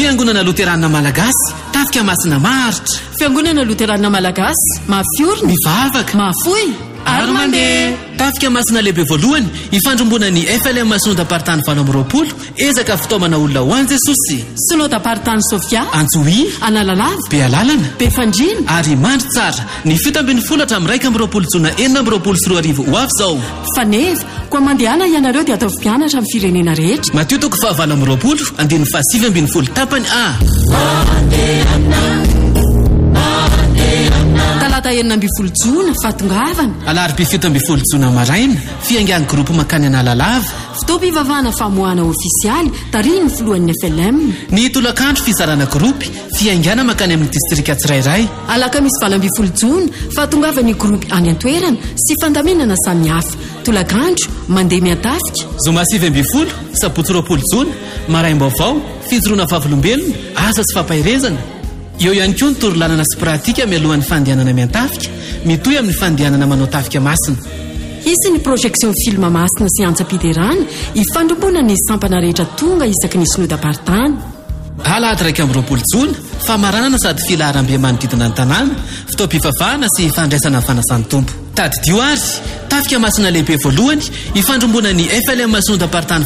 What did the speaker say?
Fiangonana Loterana Malagasy, tafika masina maritra. Fiangonana Loterana Malagasy, mafiorina, mivavaka, mafoy, ary mandeha. Tafika masina lehibe voalohany ifandrombona ny FLM Sondapartany 2020 ezaka fitaomana olona ho an'i Jesosy. Sondapartany Sofia, Antsohiana, Analalava, Bealalana, Befandrina ary mandry tsara. Ny 7 hatramin'ny 2 Jona 2024 ho avy zao. Faneva, koa mandehana ianareo dia atao mpianatra amin'ny firenena rehetra. Mateo 20 andiny 7 tapany A. Talata 9 Jona, Fatongavana. Alarobia 7 Jona maraina, fiangian'ny groupe makany Analalava. Fotoam-pivavahana famoahana ofisialy tariny filohan'ny FLM. Ny tolakandro fizarana groupe, fiangana makany amin'ny distrika tsirairay. Alakamisy 20 Jona, fatongavany groupe any an-toerana sy fandaminana samihafa. Tolakandro mandeha miatafika. Zoma 20 Sabotsy 20 Jona, maraim-baovao, fijoroana vavolombelona, asa sy fampahirezana. Eo ihany koa ny torolanana sy pratika mialohan'ny fandehanana miantafika, mitohy amin'ny fandehanana manao tafika masina. Isy ny projection film masina sy antsa-piderana ifandrombona ny sampana rehetra tonga isaky ny Sondapartany. Alahady 20 Jona, famaranana sady filaharam-be manodidina ny tanàna, fitaom-pivavahana sy fandraisana fanasany tompo. Tady dioary, tafika masina lehibe voalohany ifandrombona ny FLM Sondapartany